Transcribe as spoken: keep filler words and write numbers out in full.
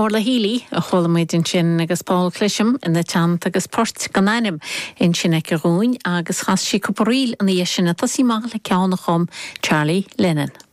Mórla hílí a cholamid in sin agus Paul Clisham in na teant agus port ganim in sin ag rúin agus chas si coparíl an dhéis sin a tasí mála ceannachom Charlie Lennon.